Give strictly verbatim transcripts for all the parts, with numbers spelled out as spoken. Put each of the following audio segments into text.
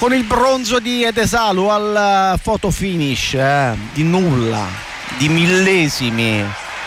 con il bronzo di Desalu al photo finish, eh, di nulla, di millesimi.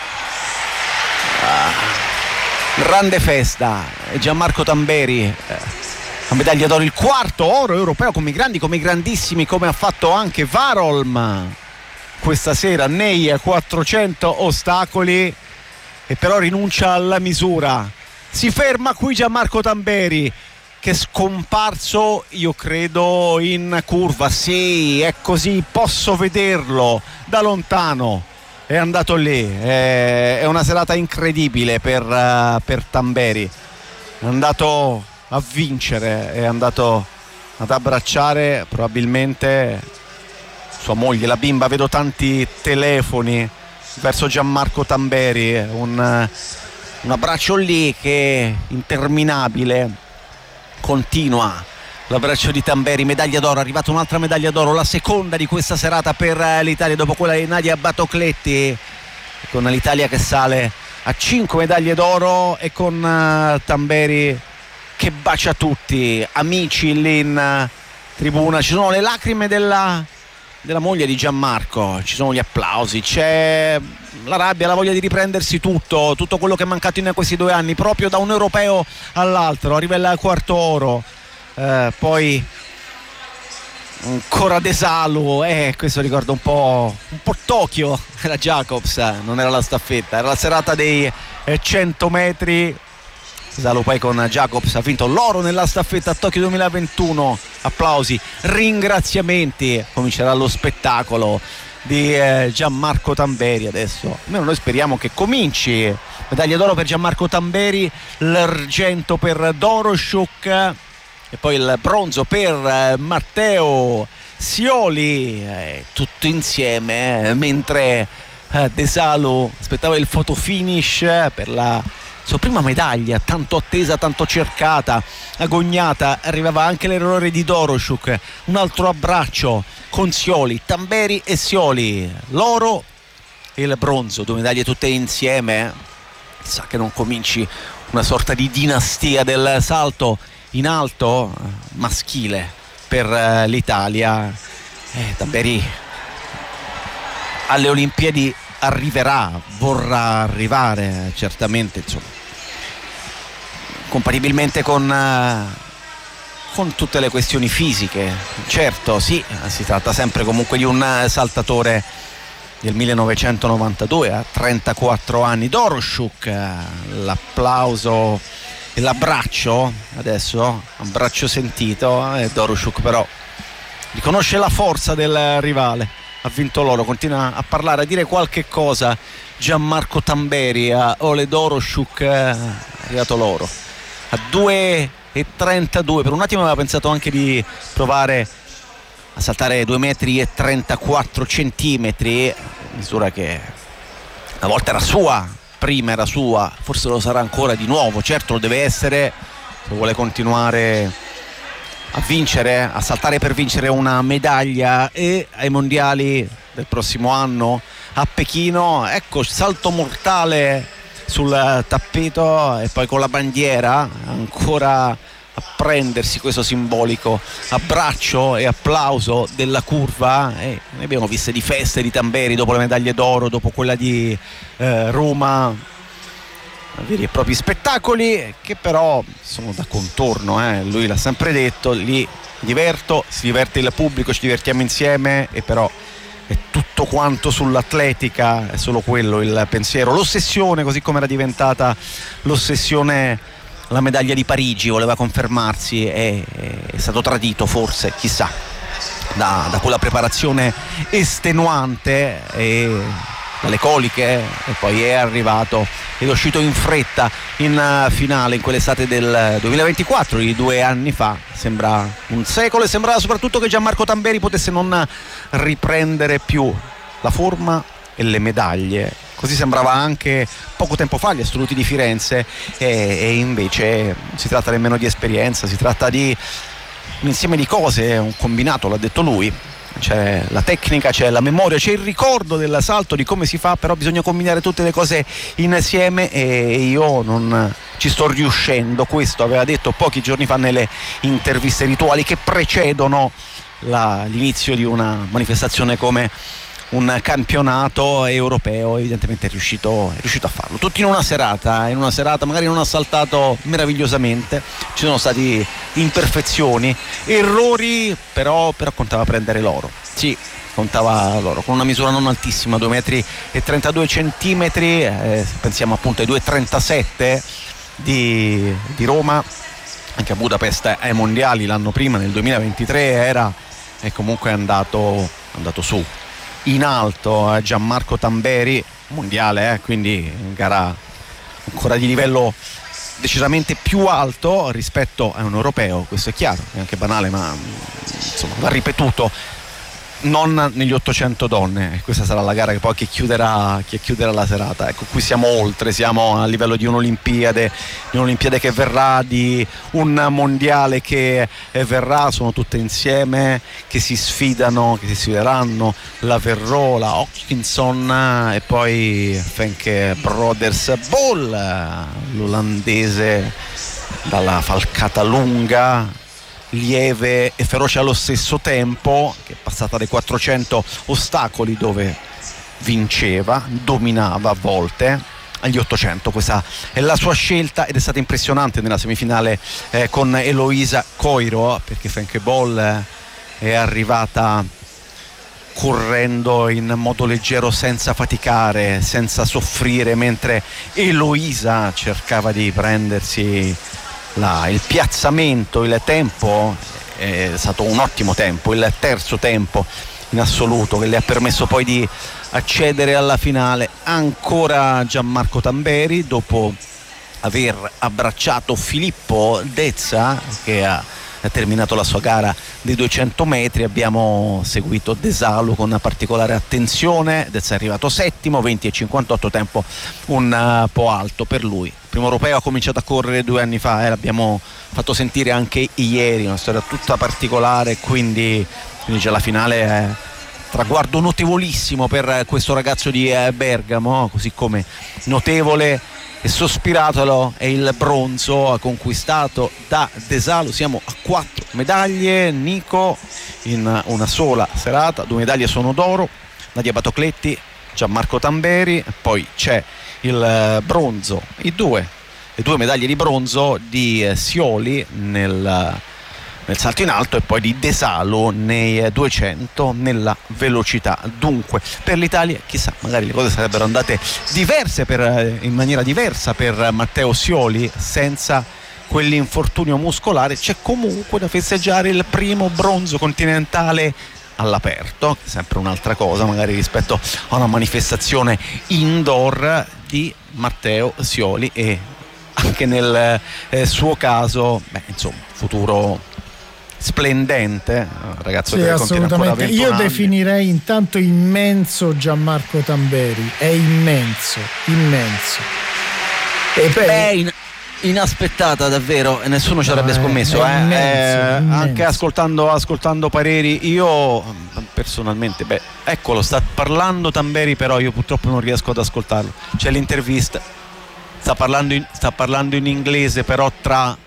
Ah, grande festa. Gianmarco Tamberi, eh, la medaglia d'oro, il quarto oro europeo come i grandi, come i grandissimi, come ha fatto anche Varolm questa sera nei quattrocento ostacoli, e però rinuncia alla misura. Si ferma qui Gianmarco Tamberi, che è scomparso, io credo, in curva. Sì, è così, posso vederlo da lontano, è andato lì. È una serata incredibile per, uh, per Tamberi, è andato a vincere, è andato ad abbracciare probabilmente sua moglie, la bimba. Vedo tanti telefoni verso Gianmarco Tamberi, un, un abbraccio lì che è interminabile. Continua l'abbraccio di Tamberi, medaglia d'oro, è arrivata un'altra medaglia d'oro, la seconda di questa serata per l'Italia, dopo quella di Nadia Batocletti, con l'Italia che sale a cinque medaglie d'oro, e con uh, Tamberi che bacia tutti, amici lì in uh, tribuna. Ci sono le lacrime della, della moglie di Gianmarco, ci sono gli applausi, c'è la rabbia, la voglia di riprendersi tutto, tutto quello che è mancato in questi due anni, proprio da un europeo all'altro. Arriva il quarto oro, eh, poi ancora Desalu, e eh, questo ricorda un po', un po' Tokyo, era Jacobs, non era la staffetta, era la serata dei eh, cento metri. Desalu poi con Jacobs ha vinto l'oro nella staffetta a Tokyo duemilaventuno. Applausi, ringraziamenti, comincerà lo spettacolo di eh, Gianmarco Tamberi adesso. Almeno noi speriamo che cominci. Medaglia d'oro per Gianmarco Tamberi, l'argento per Doroschuk e poi il bronzo per eh, Matteo Sioli, eh, tutto insieme, eh, mentre eh, Desalu aspettava il photo finish per la sua prima medaglia, tanto attesa, tanto cercata, agognata. Arrivava anche l'errore di Doroschuk, un altro abbraccio con Sioli, Tamberi e Sioli, l'oro e il bronzo, due medaglie tutte insieme. Chissà che non cominci una sorta di dinastia del salto in alto maschile per l'Italia. eh, Tamberi alle Olimpiadi arriverà, vorrà arrivare certamente, insomma, compatibilmente con, con tutte le questioni fisiche. Certo, sì, si tratta sempre comunque di un saltatore del millenovecentonovantadue, a trentaquattro anni. Doroschuk, l'applauso e l'abbraccio, adesso abbraccio sentito, e Doroschuk però riconosce la forza del rivale. Ha vinto l'oro, continua a parlare, a dire qualche cosa Gianmarco Tamberi a Ole Doroschuk. È arrivato l'oro a due e trentadue. Per un attimo aveva pensato anche di provare a saltare due metri e trentaquattro centimetri, misura che una volta era sua, prima era sua, forse lo sarà ancora di nuovo. Certo, lo deve essere se vuole continuare a vincere, a saltare per vincere una medaglia. E ai mondiali del prossimo anno a Pechino, ecco, salto mortale sul tappeto e poi con la bandiera ancora a prendersi questo simbolico abbraccio e applauso della curva. E ne abbiamo viste di feste di Tamberi dopo le medaglie d'oro, dopo quella di eh, Roma, veri e propri spettacoli che però sono da contorno, eh. Lui l'ha sempre detto, lì diverto, si diverte il pubblico, ci divertiamo insieme, e però è tutto quanto sull'atletica, è solo quello il pensiero, l'ossessione, così come era diventata l'ossessione la medaglia di Parigi. Voleva confermarsi, è, è stato tradito forse, chissà, da, da quella preparazione estenuante e dalle coliche, e poi è arrivato ed è uscito in fretta in finale in quell'estate del duemilaventiquattro, di due anni fa. Sembra un secolo, e sembrava soprattutto che Gianmarco Tamberi potesse non riprendere più la forma e le medaglie. Così sembrava anche poco tempo fa agli Assoluti di Firenze, e, e invece si tratta nemmeno di esperienza, si tratta di un insieme di cose, un combinato, l'ha detto lui. C'è la tecnica, c'è la memoria, c'è il ricordo del salto, di come si fa, però bisogna combinare tutte le cose insieme, e io non ci sto riuscendo. Questo aveva detto pochi giorni fa nelle interviste rituali che precedono la, l'inizio di una manifestazione come un campionato europeo. Evidentemente è riuscito, è riuscito a farlo tutti in una serata, in una serata magari non ha saltato meravigliosamente, ci sono stati imperfezioni, errori, però, però contava prendere l'oro, sì, contava l'oro, con una misura non altissima, due metri e trentadue centimetri, eh, pensiamo appunto ai due virgola trentasette di, di Roma, anche a Budapest ai mondiali l'anno prima, nel duemilaventitré, era è comunque andato, andato su in alto. a Gianmarco Tamberi, mondiale, eh, quindi gara ancora di livello decisamente più alto rispetto a un europeo, questo è chiaro, è anche banale, ma insomma va ripetuto, non negli ottocento donne. Questa sarà la gara che poi che chiuderà, che chiuderà la serata. Ecco, qui siamo oltre, siamo a livello di un'Olimpiade, di un'Olimpiade che verrà, di un mondiale che verrà, sono tutte insieme, che si sfidano, che si sfideranno, la Verreaux, la Hopkinson e poi Fenke Brothers Ball, l'olandese dalla falcata lunga, lieve e feroce allo stesso tempo, che è passata dai quattrocento ostacoli dove vinceva, dominava a volte, agli ottocento. Questa è la sua scelta ed è stata impressionante nella semifinale eh, con Eloisa Coiro, perché Fenke Ball è arrivata correndo in modo leggero, senza faticare, senza soffrire, mentre Eloisa cercava di prendersi La, il piazzamento, il tempo. È stato un ottimo tempo, il terzo tempo in assoluto, che le ha permesso poi di accedere alla finale. Ancora Gianmarco Tamberi, dopo aver abbracciato Filippo Dezza, che ha ha terminato la sua gara dei duecento metri. Abbiamo seguito Desalu con una particolare attenzione. Dezza è arrivato settimo, venti e cinquantotto, tempo un po' alto per lui. Il primo europeo ha cominciato a correre due anni fa, eh, l'abbiamo fatto sentire anche ieri, una storia tutta particolare, quindi, quindi già la finale è traguardo notevolissimo per questo ragazzo di Bergamo, così come notevole e sospiratolo è il bronzo conquistato da Desalu. Siamo a quattro medaglie, Nico, in una sola serata. Due medaglie sono d'oro, Nadia Batocletti, Gianmarco Tamberi, poi c'è il bronzo, i due, le due medaglie di bronzo di Scioli nel nel salto in alto e poi di Desalu nei duecento nella velocità. Dunque per l'Italia, chissà, magari le cose sarebbero andate diverse per, in maniera diversa per Matteo Scioli senza quell'infortunio muscolare. C'è comunque da festeggiare il primo bronzo continentale all'aperto, sempre un'altra cosa magari rispetto a una manifestazione indoor di Matteo Scioli, e anche nel eh, suo caso, beh, insomma, futuro splendente, ragazzo, sì, che assolutamente. Io anni. Definirei intanto immenso Gianmarco Tamberi, è immenso, immenso. E poi... È in, inaspettata davvero, e nessuno ci avrebbe scommesso, è eh. immenso, eh, immenso. Anche ascoltando, ascoltando pareri, io personalmente, beh, eccolo, sta parlando Tamberi, però io purtroppo non riesco ad ascoltarlo. C'è l'intervista, sta parlando in, sta parlando in inglese, però tra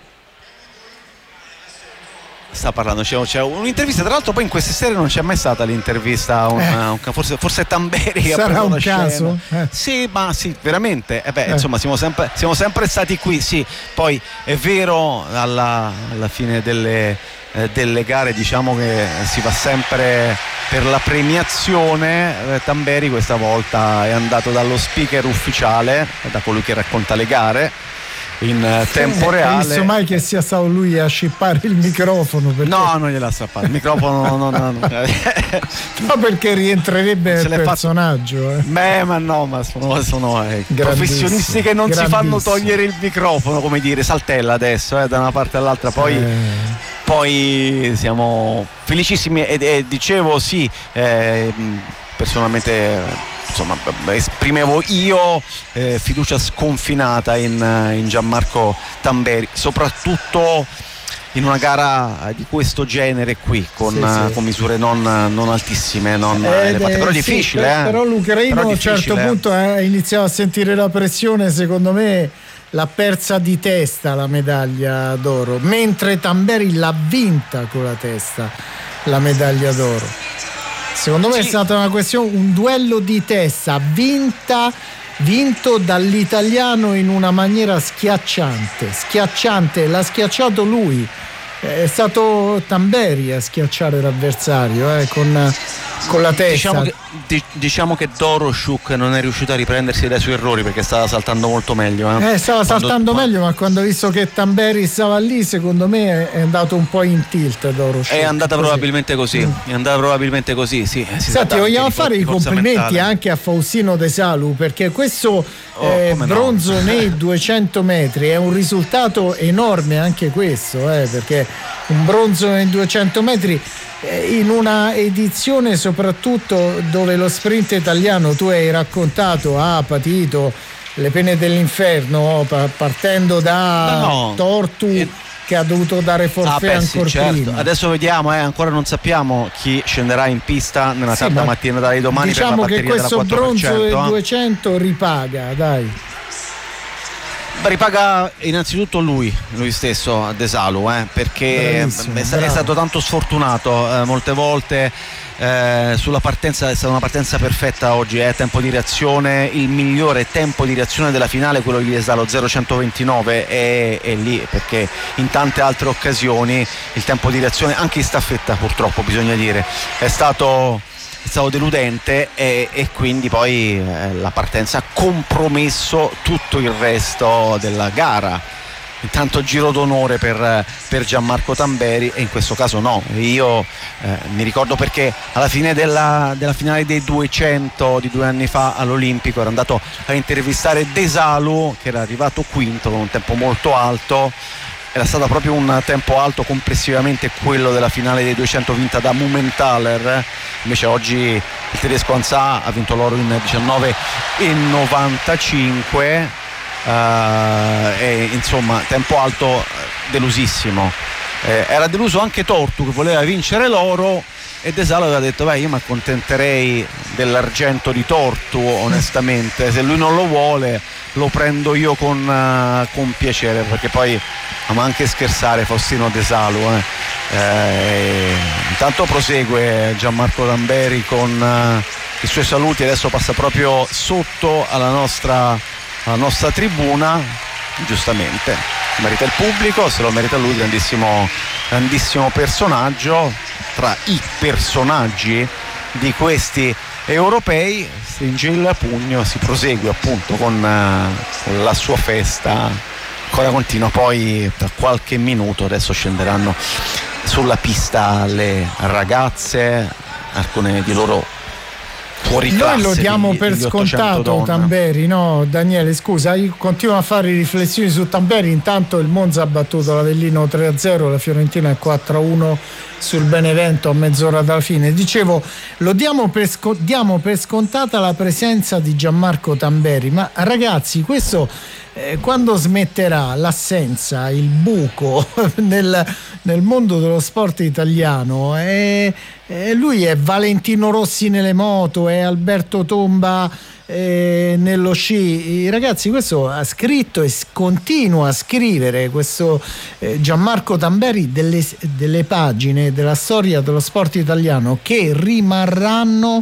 sta parlando, c'è, c'è un'intervista, tra l'altro poi in queste serie non c'è mai stata l'intervista, un, eh. un, forse, forse Tamberi che sarà ha preso un la caso? Eh. Sì, ma sì, veramente, eh beh, eh. insomma siamo sempre, siamo sempre stati qui, sì, poi è vero, alla, alla fine delle, eh, delle gare diciamo che si va sempre per la premiazione. eh, Tamberi questa volta è andato dallo speaker ufficiale, da colui che racconta le gare in tempo reale. Hai visto mai che sia stato lui a scippare il microfono? Perché... No, non gliel'ha strappato il microfono. no, no, no, no. no, perché rientrerebbe nel personaggio. Fatto... Eh. Beh, ma no, ma sono, sono eh, professionisti che non si fanno togliere il microfono, come dire, saltella adesso, eh, da una parte all'altra. Poi, eh. poi siamo felicissimi e, e dicevo sì, eh, personalmente. Insomma, esprimevo io eh, fiducia sconfinata in, in Gianmarco Tamberi, soprattutto in una gara di questo genere qui, con, sì, sì. con misure non, non altissime, non eh, elevate, però è difficile. Sì, eh. Però l'ucraino a un certo punto eh, iniziava a sentire la pressione, secondo me l'ha persa di testa la medaglia d'oro, mentre Tamberi l'ha vinta con la testa la medaglia d'oro. Secondo me sì. È stata una questione, un duello di testa vinta vinto dall'italiano in una maniera schiacciante, schiacciante, l'ha schiacciato lui. È stato Tamberi a schiacciare l'avversario eh, con, con la testa. Diciamo che, di, diciamo che Doroschuk non è riuscito a riprendersi dai suoi errori perché stava saltando molto meglio. Eh, eh stava quando, saltando quando... meglio, ma quando ha visto che Tamberi stava lì, secondo me è andato un po' in tilt Doroschuk. È andata così. probabilmente così. Mm. È andata probabilmente così, sì. Senti, vogliamo fare i complimenti mentale. anche a Faustino De Salu, perché questo oh, eh, bronzo no. nei duecento metri è un risultato enorme anche questo, eh, perché un bronzo nei duecento metri in una edizione soprattutto dove lo sprint italiano, tu hai raccontato, ha patito le pene dell'inferno partendo da no, Tortu e... che ha dovuto dare forfait ah, ancora sì, certo. prima. Adesso vediamo, eh, ancora non sappiamo chi scenderà in pista nella sì, tarda mattina di domani. Diciamo per la che questo bronzo del duecento ripaga, dai. Ripaga innanzitutto lui, lui stesso, De Salu, eh, perché è, è stato tanto sfortunato eh, molte volte eh, sulla partenza. È stata una partenza perfetta oggi, eh, tempo di reazione, il migliore tempo di reazione della finale, quello di De Salu zero centoventinove, è, è lì perché in tante altre occasioni il tempo di reazione, anche in staffetta purtroppo bisogna dire, è stato è stato deludente e, e quindi poi eh, la partenza ha compromesso tutto il resto della gara. Intanto giro d'onore per, per Gianmarco Tamberi, e in questo caso no, io eh, mi ricordo perché alla fine della, della finale dei duecento di due anni fa all'Olimpico ero andato a intervistare De Salu, che era arrivato quinto con un tempo molto alto. Era stato proprio un tempo alto complessivamente quello della finale dei duecento vinta da Mumenthaler. Invece oggi il tedesco Ansah ha vinto l'oro in diciannove e novantacinque, uh, e insomma tempo alto delusissimo. Eh, era deluso anche Tortu, che voleva vincere l'oro, e De Salu aveva detto beh, io mi accontenterei dell'argento di Tortu onestamente, se lui non lo vuole lo prendo io con, uh, con piacere, perché poi ama anche scherzare Faustino De Salu, eh. Eh, intanto prosegue Gianmarco Tamberi con uh, i suoi saluti, adesso passa proprio sotto alla nostra, alla nostra tribuna, giustamente merita il pubblico, se lo merita lui, grandissimo, grandissimo personaggio, tra i personaggi di questi europei. Stringe il pugno, si prosegue appunto con, uh, con la sua festa, ancora continua. Poi tra qualche minuto adesso scenderanno sulla pista le ragazze, alcune di loro fuori classe. Noi lo diamo di, per di scontato Tamberi, no Daniele, scusa, io continuo a fare riflessioni su Tamberi. Intanto il Monza ha battuto l'Avellino tre a zero, la Fiorentina è quattro a uno sul Benevento a mezz'ora dalla fine. Dicevo, lo diamo per, sco- diamo per scontata la presenza di Gianmarco Tamberi, ma ragazzi, questo eh, quando smetterà l'assenza, il buco nel, nel mondo dello sport italiano? È, è lui è Valentino Rossi nelle moto, è Alberto Tomba eh, nello sci. I ragazzi, questo ha scritto e continua a scrivere, questo eh, Gianmarco Tamberi, delle, delle pagine della storia dello sport italiano che rimarranno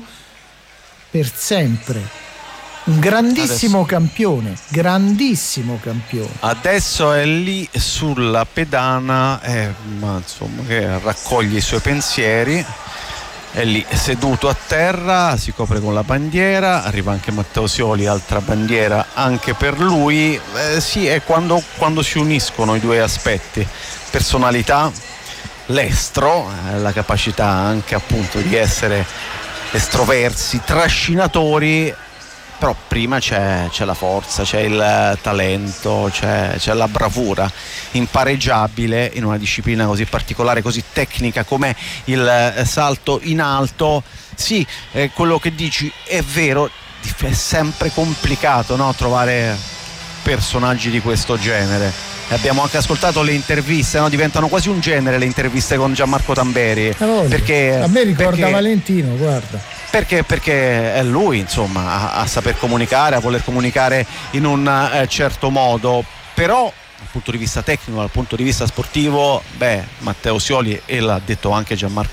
per sempre. Un grandissimo adesso, campione, grandissimo campione. Adesso è lì sulla pedana, eh, ma insomma, che raccoglie i suoi pensieri. È lì seduto a terra, si copre con la bandiera, arriva anche Matteo Sioli, altra bandiera anche per lui. Eh, sì, è quando, quando si uniscono i due aspetti, personalità, l'estro, eh, la capacità anche appunto di essere estroversi, trascinatori, però prima c'è, c'è la forza, c'è il talento, c'è, c'è la bravura impareggiabile in una disciplina così particolare, così tecnica come il salto in alto. Sì, eh, quello che dici è vero, è sempre complicato, no? Trovare personaggi di questo genere. Abbiamo anche ascoltato le interviste, no? Diventano quasi un genere le interviste con Gianmarco Tamberi, perché a me ricorda perché... Valentino, guarda. Perché, perché è lui, insomma, a, a saper comunicare, a voler comunicare in un eh, certo modo. però dal punto di vista tecnico, dal punto di vista sportivo, beh, Matteo Sioli, e l'ha detto anche Gianmarco